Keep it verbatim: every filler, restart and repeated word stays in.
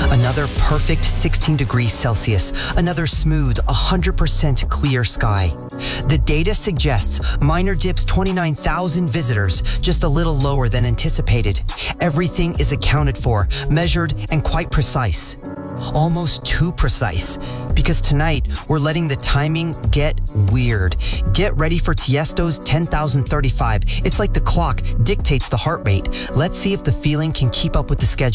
Another perfect sixteen degrees Celsius. Another smooth, one hundred percent clear sky. The data suggests minor dips twenty-nine thousand visitors, just a little lower than anticipated. Everything is accounted for, measured, and quite precise. Almost too precise. Because tonight, we're letting the timing get weird. Get ready for Tiesto's ten thousand thirty-five. It's like the clock dictates the heart rate. Let's see if the feeling can keep up with the schedule.